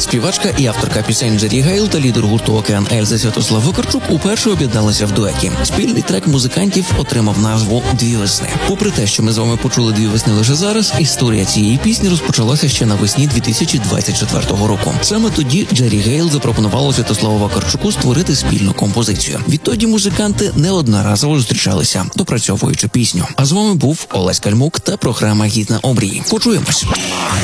Співачка і авторка пісень Джері Гейл та лідер гурту «Океан Ельза» Святослав Вакарчук уперше об'єдналися в дуеті. Спільний трек музикантів отримав назву «Дві весни». Попри те, що ми з вами почули «Дві весни» лише зараз, історія цієї пісні розпочалася ще навесні 2024 року. Саме тоді Джері Гейл запропонувала Святославу Вакарчуку створити спільну композицію. Відтоді музиканти неодноразово зустрічалися, допрацьовуючи пісню. А з вами був Олесь Кальмук та програма «Гід на обрії». Почуємось!